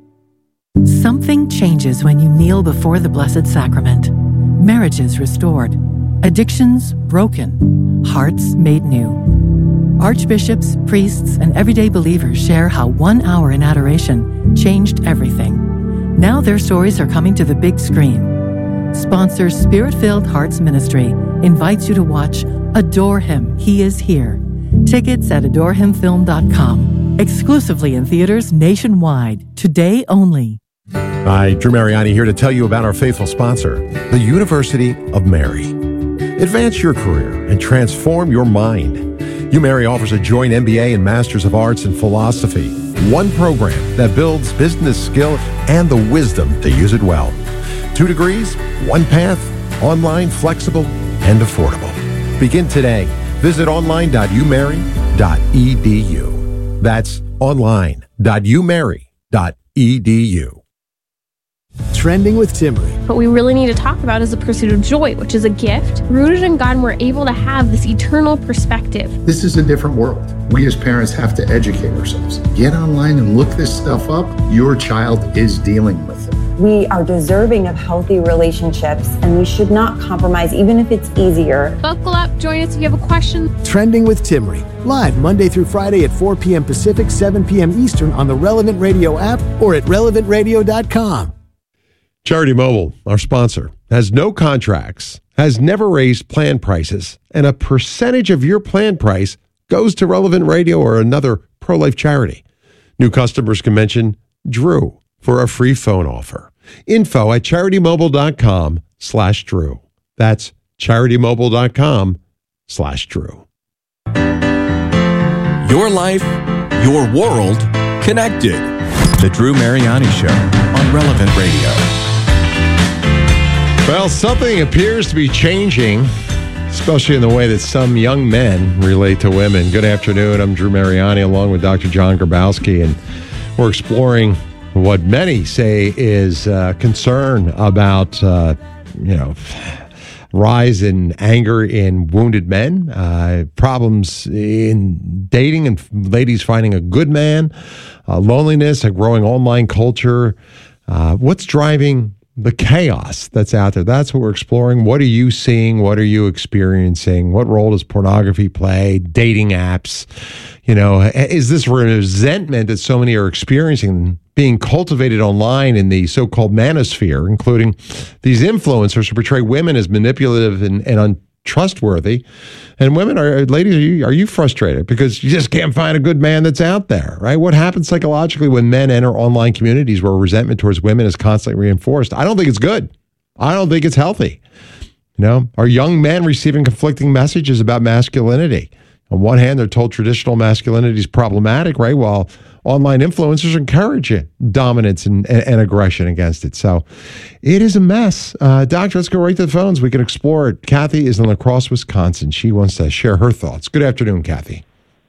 Something changes when you kneel before the Blessed Sacrament. Marriages restored, addictions broken, hearts made new. Archbishops, priests, and everyday believers share how one hour in adoration changed everything. Now their stories are coming to the big screen. Sponsor Spirit-Filled Hearts Ministry invites you to watch Adore Him, He Is Here. Tickets at adore him film dot com. Exclusively in theaters nationwide. Today only. Hi, Drew Mariani here to tell you about our faithful sponsor, the University of Mary. Advance your career and transform your mind. UMary offers a joint M B A and Masters of Arts in Philosophy, one program that builds business skill and the wisdom to use it well. Two degrees, one path, online, flexible, and affordable. Begin today. Visit online dot umary dot e d u. That's online dot umary dot e d u. Trending with Timmery. What we really need to talk about is the pursuit of joy, which is a gift. Rooted in God, and we're able to have this eternal perspective. This is a different world. We as parents have to educate ourselves. Get online and look this stuff up. Your child is dealing with it. We are deserving of healthy relationships, and we should not compromise, even if it's easier. Buckle up. Join us if you have a question. Trending with Timmery. Live Monday through Friday at four p.m. Pacific, seven p.m. Eastern on the Relevant Radio app or at relevant radio dot com. Charity Mobile, our sponsor, has no contracts, has never raised plan prices, and a percentage of your plan price goes to Relevant Radio or another pro-life charity. New customers can mention Drew for a free phone offer. Info at charitymobile.com slash Drew. That's charitymobile.com slash Drew. Your life, your world, connected. The Drew Mariani Show on Relevant Radio. Well, something appears to be changing, especially in the way that some young men relate to women. Good afternoon. I'm Drew Mariani along with Doctor John Grabowski, and we're exploring what many say is uh, concern about, uh, you know, rise in anger in wounded men, uh, problems in dating and ladies finding a good man, uh, loneliness, a growing online culture. Uh, what's driving the chaos that's out there? That's what we're exploring. What are you seeing? What are you experiencing? What role does pornography play? Dating apps? You know, is this resentment that so many are experiencing being cultivated online in the so-called manosphere, including these influencers who portray women as manipulative and, and untrustworthy? And women, are ladies, are you, are you frustrated because you just can't find a good man that's out there, right? What happens psychologically when men enter online communities where resentment towards women is constantly reinforced? I don't think it's good. I don't think it's healthy. You know, are young men receiving conflicting messages about masculinity? On one hand, they're told traditional masculinity is problematic, right? While online influencers encourage it, dominance and, and, and aggression against it. So it is a mess. Uh, doctor, let's go right to the phones. We can explore it. Kathy is in La Crosse, Wisconsin. She wants to share her thoughts. Good afternoon, Kathy.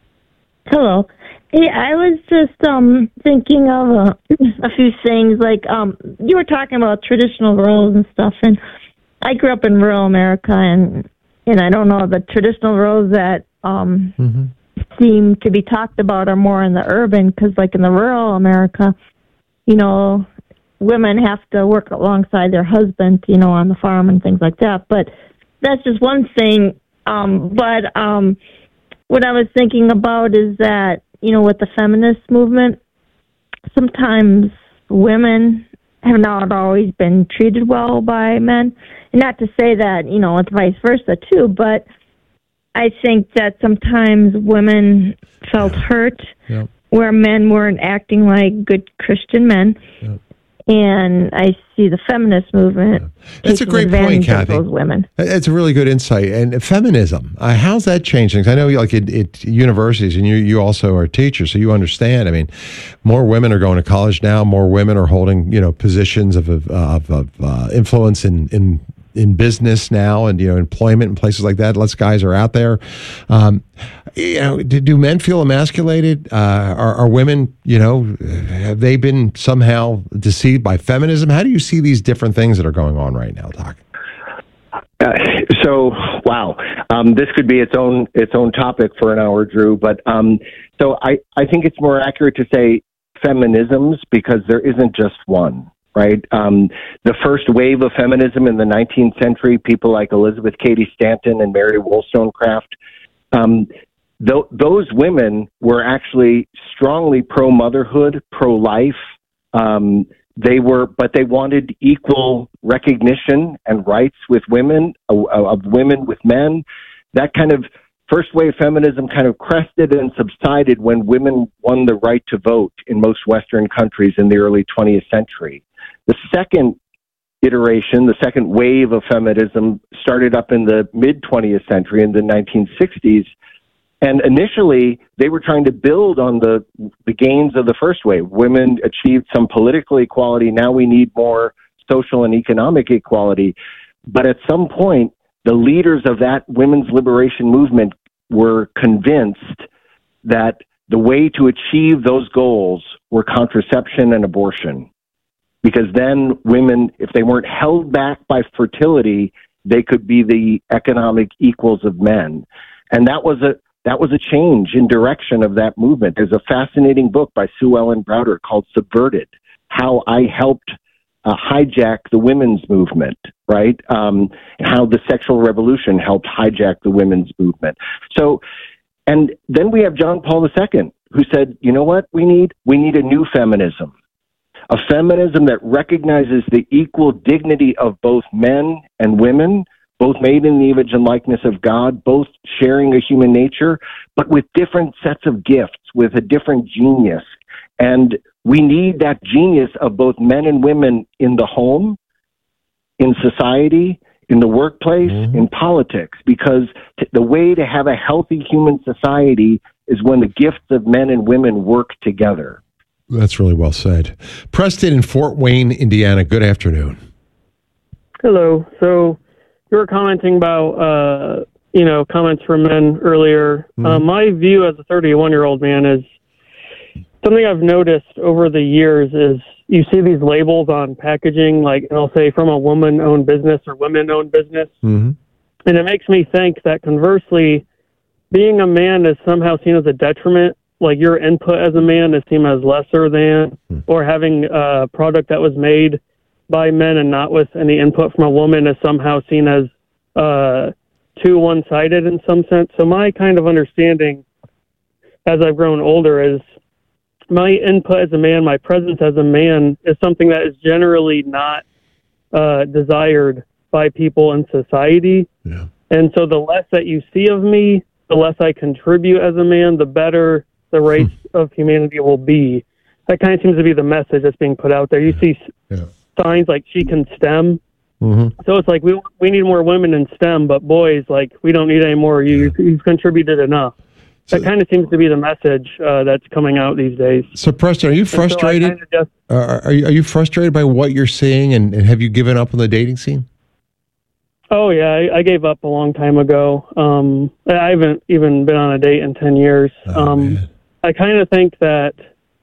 Hello. Hey, I was just um, thinking of uh, a few things. Like um, you were talking about traditional roles and stuff, and I grew up in rural America, and and I don't know, the traditional roles that um, mm-hmm. seem to be talked about are more in the urban, because like in the rural America, you know, women have to work alongside their husband, you know, on the farm and things like that. But that's just one thing. Um, but um, what I was thinking about is that, you know, with the feminist movement, sometimes women have not always been treated well by men. And not to say that, you know, it's vice versa too, but I think that sometimes women felt hurt Yep. where men weren't acting like good Christian men. Yeah. And I see the feminist movement. That's a great point, Kathy. Those women. It's a really good insight. And feminism, uh, how's that changed things? I know, like at, at universities, and you you also are teachers, so you understand. I mean, more women are going to college now. More women are holding, you know, positions of of, of, of uh, influence in in. in business now, and you know, employment and places like that. Less guys are out there. Um, you know, do, do men feel emasculated? Uh, are, are women, you know, have they been somehow deceived by feminism? How do you see these different things that are going on right now, Doc? Uh, so, wow, um, this could be its own its own topic for an hour, Drew. But um, so I, I think it's more accurate to say feminisms, because there isn't just one. Right. Um, the first wave of feminism in the nineteenth century, people like Elizabeth Cady Stanton and Mary Wollstonecraft, um, th- those women were actually strongly pro-motherhood, pro-life. Um, they were, but they wanted equal recognition and rights with women, uh, of women with men. That kind of first wave feminism kind of crested and subsided when women won the right to vote in most Western countries in the early twentieth century. The second iteration, the second wave of feminism, started up in the mid-twentieth century, in the nineteen sixties. And initially, they were trying to build on the, the gains of the first wave. Women achieved some political equality. Now we need more social and economic equality. But at some point, the leaders of that women's liberation movement were convinced that the way to achieve those goals were contraception and abortion. Because then women, if they weren't held back by fertility, they could be the economic equals of men. And that was a that was a change in direction of that movement. There's a fascinating book by Sue Ellen Browder called Subverted, How I Helped uh, Hijack the Women's Movement, right? Um, how the sexual revolution helped hijack the women's movement. So, and then we have John Paul the Second, who said, you know what we need? We need a new feminism. A feminism that recognizes the equal dignity of both men and women, both made in the image and likeness of God, both sharing a human nature, but with different sets of gifts, with a different genius. And we need that genius of both men and women in the home, in society, in the workplace, mm-hmm. in politics, because t- the way to have a healthy human society is when the gifts of men and women work together. That's really well said. Preston in Fort Wayne, Indiana, good afternoon. Hello. So you were commenting about, uh, you know, comments from men earlier. Mm-hmm. Uh, my view as a thirty-one-year-old man is something I've noticed over the years is you see these labels on packaging, like, and I'll say from a woman-owned business or women-owned business. Mm-hmm. And it makes me think that conversely, being a man is somehow seen as a detriment. Like your input as a man is seen as lesser than, or having a product that was made by men and not with any input from a woman is somehow seen as uh, too one-sided in some sense. So my kind of understanding as I've grown older is my input as a man, my presence as a man is something that is generally not uh, desired by people in society. Yeah. And so the less that you see of me, the less I contribute as a man, the better the race of humanity will be. That kind of seems to be the message that's being put out there. You see yeah. signs like she can STEM. Mm-hmm. So it's like we we need more women in STEM, but boys, like, we don't need any more. You, yeah. You've contributed enough. So, that kind of seems to be the message uh, that's coming out these days. So, Preston, are you frustrated? So just, uh, are, you, are you frustrated by what you're seeing, and, and have you given up on the dating scene? Oh, yeah, I, I gave up a long time ago. Um, I haven't even been on a date in ten years. Oh, um, man. I kind of think that,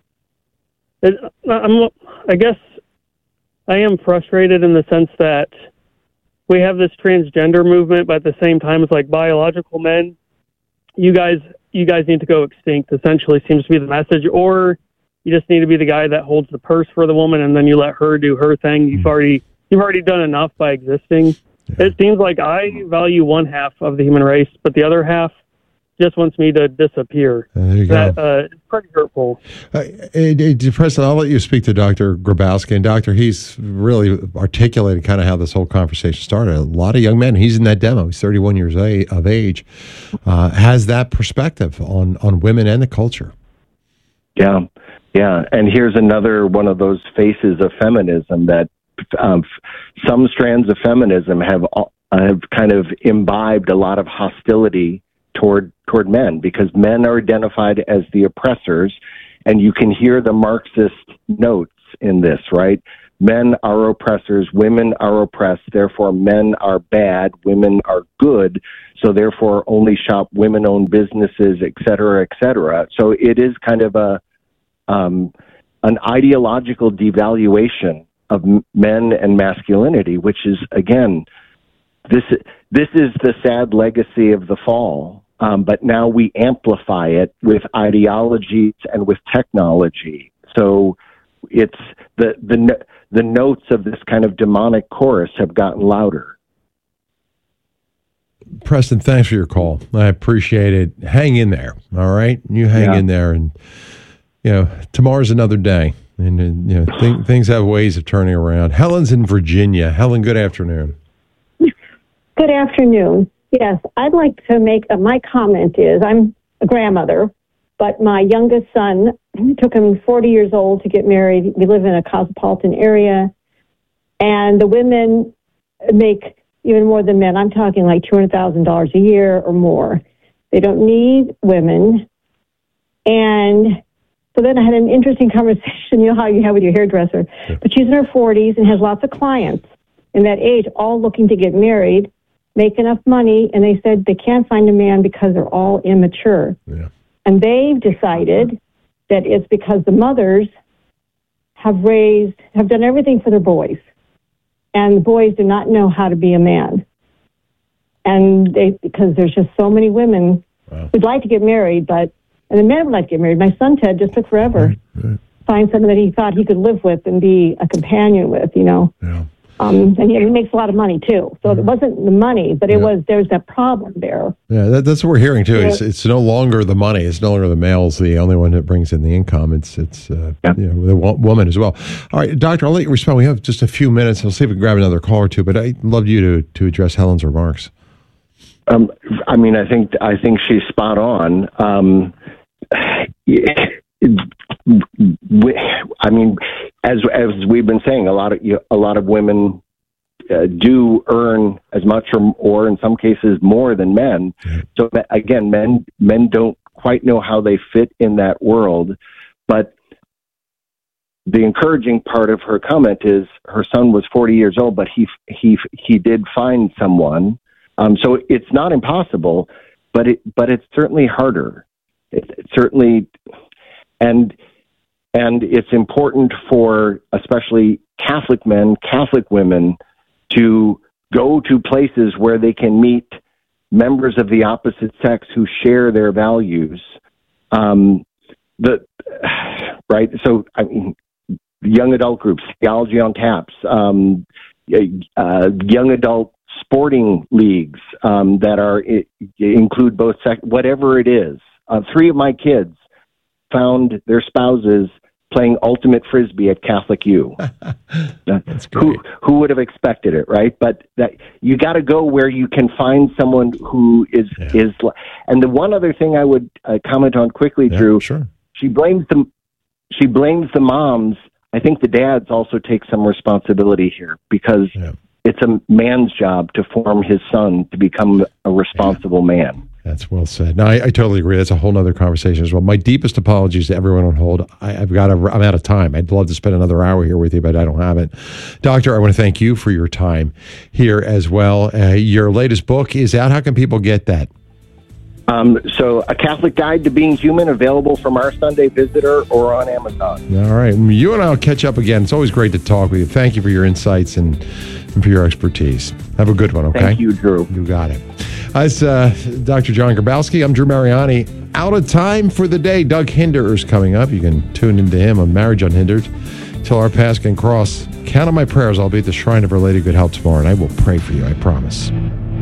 it, I'm, I guess I am frustrated in the sense that we have this transgender movement, but at the same time, it's like biological men. You guys, you guys need to go extinct, essentially seems to be the message. Or you just need to be the guy that holds the purse for the woman, and then you let her do her thing. You've already, you've already done enough by existing. Yeah. It seems like I value one half of the human race, but the other half just wants me to disappear. There you that, go. Uh, it's pretty hurtful. Uh, Preston, I'll let you speak to Doctor Grabowski. And Doctor, he's really articulated kind of how this whole conversation started. A lot of young men, he's in that demo, he's thirty-one years of age, uh, has that perspective on, on women and the culture. Yeah, yeah. And here's another one of those faces of feminism that um, some strands of feminism have uh, have kind of imbibed a lot of hostility toward toward men, because men are identified as the oppressors, and you can hear the Marxist notes in this, right? Men are oppressors, women are oppressed, therefore men are bad, women are good, so therefore only shop women-owned businesses, et cetera, et cetera. So it is kind of a um, an ideological devaluation of m- men and masculinity, which is, again, this this is the sad legacy of the fall. Um, but now we amplify it with ideologies and with technology. So it's the the the notes of this kind of demonic chorus have gotten louder. Preston, thanks for your call. I appreciate it. Hang in there. All right, you hang Yeah. in there, and you know tomorrow's another day, and, and you know th- things have ways of turning around. Helen's in Virginia. Helen, good afternoon. Good afternoon. Yes, I'd like to make uh, my comment is I'm a grandmother, but my youngest son, it took him forty years old to get married. We live in a cosmopolitan area, and the women make even more than men. I'm talking like two hundred thousand dollars a year or more. They don't need women. And so then I had an interesting conversation, you know how you have with your hairdresser, but she's in her forties and has lots of clients in that age, all looking to get married, make enough money, and they said they can't find a man because they're all immature. Yeah. And they've decided that it's because the mothers have raised, have done everything for their boys, and the boys do not know how to be a man. And they, because there's just so many women wow. who'd like to get married, but, and the men would like to get married. My son Ted just took forever Right, right. find someone that he thought he could live with and be a companion with, you know. Yeah. Um, and he, he makes a lot of money too. So it wasn't the money, but it Yeah. was, there's that problem there. Yeah, that, that's what we're hearing too. Yeah. It's, it's no longer the money. It's no longer the male's the only one that brings in the income. It's it's uh, you know, the wo- woman as well. All right, Doctor, I'll let you respond. We have just a few minutes. I'll see if we can grab another call or two. But I'd love you to to address Helen's remarks. Um, I mean, I think I think she's spot on. Um, I mean, as as we've been saying, a lot of a lot of women uh, do earn as much or, or in some cases more than men. So again, men men don't quite know how they fit in that world. But the encouraging part of her comment is her son was forty years old, but he he he did find someone. Um, so it's not impossible, but it but it's certainly harder. It, it certainly and. And it's important for especially Catholic men, Catholic women, to go to places where they can meet members of the opposite sex who share their values. Um, the right, so I mean, young adult groups, Theology on Taps, um, uh, young adult sporting leagues um, that are it, include both sex, whatever it is. Uh, three of my kids found their spouses playing ultimate frisbee at Catholic U. That's great. Who who would have expected it, right? But that you got to go where you can find someone who is yeah. is. And the one other thing I would uh, comment on quickly, yeah, Drew. Sure. She blames the she blames the moms. I think the dads also take some responsibility here because yeah. it's a man's job to form his son to become a responsible yeah. man. That's well said. No, I, I totally agree. That's a whole other conversation as well. My deepest apologies to everyone on hold. I, I've got. A, I'm out of time. I'd love to spend another hour here with you, but I don't have it. Doctor, I want to thank you for your time here as well. Uh, your latest book is out. How can people get that? Um, so, A Catholic Guide to Being Human, available from Our Sunday Visitor or on Amazon. All right. You and I will catch up again. It's always great to talk with you. Thank you for your insights and, and for your expertise. Have a good one, okay? Thank you, Drew. You got it. That's uh, Doctor John Grabowski. I'm Drew Mariani. Out of time for the day. Doug Hinder is coming up. You can tune into him on Marriage Unhindered. Till our paths can cross. Count on my prayers. I'll be at the Shrine of Our Lady of Good Help tomorrow, and I will pray for you. I promise.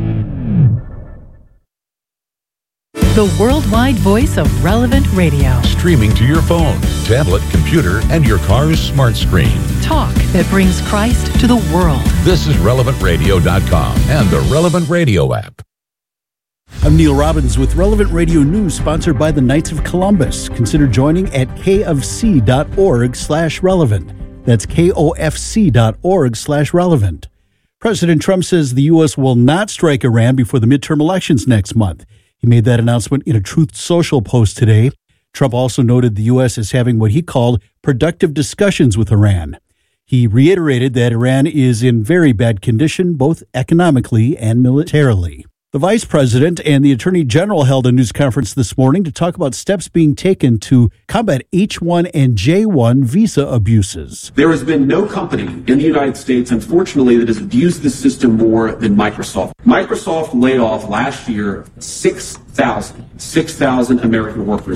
The worldwide voice of Relevant Radio. Streaming to your phone, tablet, computer, and your car's smart screen. Talk that brings Christ to the world. This is relevant radio dot com and the Relevant Radio app. I'm Neil Robbins with Relevant Radio News, sponsored by the Knights of Columbus. Consider joining at kofc.org slash relevant. That's kofc.org slash relevant. President Trump says the U S will not strike Iran before the midterm elections next month. He made that announcement in a Truth Social post today. Trump also noted the U S is having what he called productive discussions with Iran. He reiterated that Iran is in very bad condition, both economically and militarily. The Vice President and the Attorney General held a news conference this morning to talk about steps being taken to combat H one and J one visa abuses. There has been no company in the United States, unfortunately, that has abused the system more than Microsoft. Microsoft laid off last year six thousand American workers.